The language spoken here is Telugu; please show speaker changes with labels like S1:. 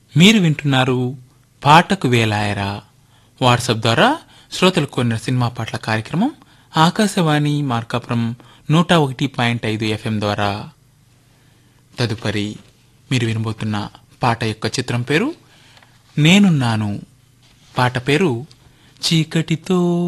S1: మీరు వింటున్నారు పాటకు వేలాయరా వాట్సాప్ ద్వారా శ్రోతలు కోరిన సినిమా పాటల కార్యక్రమం ఆకాశవాణి మార్కాపురం 101.5 FM ద్వారా. తదుపరి మీరు వినబోతున్న పాట యొక్క చిత్రం పేరు నేనున్నాను. పాట పేరు చీకటితో